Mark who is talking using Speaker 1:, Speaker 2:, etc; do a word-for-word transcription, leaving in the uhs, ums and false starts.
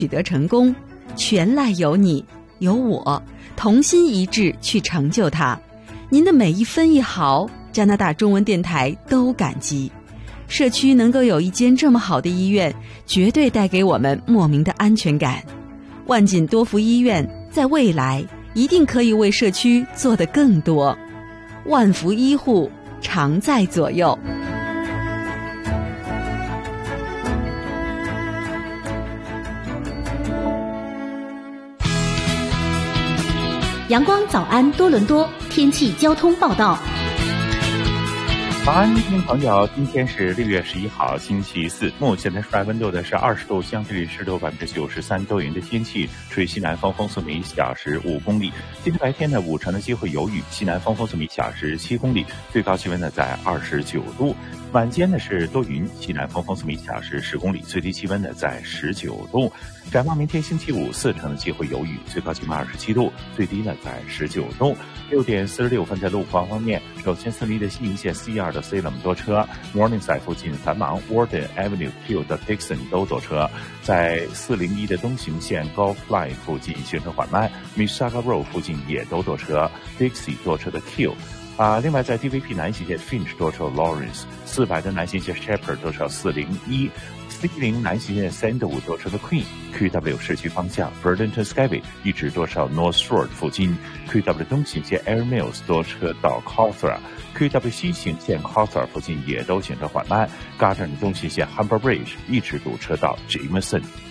Speaker 1: 取得成功，全赖有你有我同心一致去成就它。您的每一分一毫，加拿大中文电台都感激。社区能够有一间这么好的医院，绝对带给我们莫名的安全感。万锦多福医院在未来一定可以为社区做得更多。万福医护常在左右。
Speaker 2: 阳光早安多伦多天气交通报道。
Speaker 3: 早安，听众朋友，今天是六月十一号，星期四。目前的室外温度呢是二十度，相对湿度百分之九十三，多云的天气，吹西南风，风速每小时五公里。今天白天呢，五成的机会有雨，西南风，风速每小时七公里，最高气温呢在二十九度。晚间呢是多云，西南风，风速每小时十公里，最低气温呢在十九度。展望明天星期五，四成的机会有雨，最高气温二十七度，最低呢在十九度。六点四十六分，在路况方面，首先四零一的新营线 C 二到 C 两多车 ，Morningside 附近繁忙 ，Warden Avenue Q 到 Dixon 都多车，在四零一的东行线 Gulf Line 附近行车缓慢 ，Mississauga Road 附近也都多车 ，Dixie 多车的 Q。啊，另外在 D V P 南行线 Finch 多车 Lawrence， 四百的南行线 Shepherd 多车四零一 ，C 零南行线 Sandalwood 多车的 Queen，Q W 市区方向 Burlington Skyway 一直多车 North Shore 附近 ，Q W 东行线 Air Mills 多车到 Cawthra，Q W 西行线 Cawthra 附近也都行车缓慢 ，Garden 东行线 Humber Bridge 一直堵车到 Jameson。